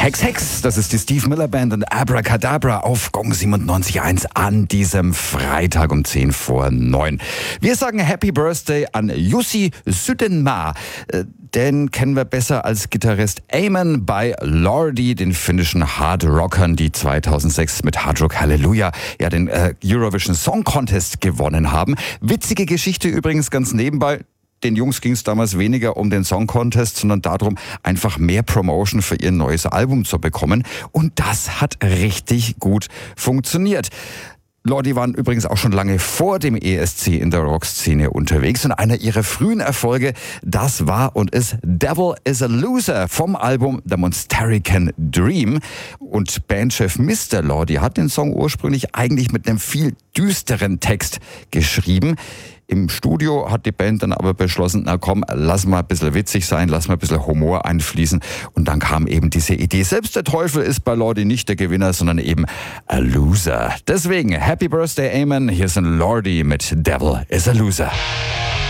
Hex Hex, das ist die Steve Miller Band und Abracadabra auf Gong 97.1 an diesem Freitag um 10 vor 9. Wir sagen Happy Birthday an Jussi Sydänmaa. Den kennen wir besser als Gitarrist Amon bei Lordi, den finnischen Hardrockern, die 2006 mit Hard Rock Hallelujah ja den Eurovision Song Contest gewonnen haben. Witzige Geschichte übrigens ganz nebenbei. Den Jungs ging es damals weniger um den Song Contest, sondern darum, einfach mehr Promotion für ihr neues Album zu bekommen. Und das hat richtig gut funktioniert. Lordi waren übrigens auch schon lange vor dem ESC in der Rockszene unterwegs und einer ihrer frühen Erfolge, das war und ist Devil is a Loser vom Album The Monstarican Dream. Und Bandchef Mr. Lordi hat den Song ursprünglich eigentlich mit einem viel düsteren Text geschrieben. Im Studio hat die Band dann aber beschlossen, na komm, lass mal ein bisschen witzig sein, lass mal ein bisschen Humor einfließen. Und dann kam eben diese Idee. Selbst der Teufel ist bei Lordi nicht der Gewinner, sondern eben a Loser. Deswegen, Happy Birthday, Amon. Hier ist ein Lordi mit Devil is a Loser.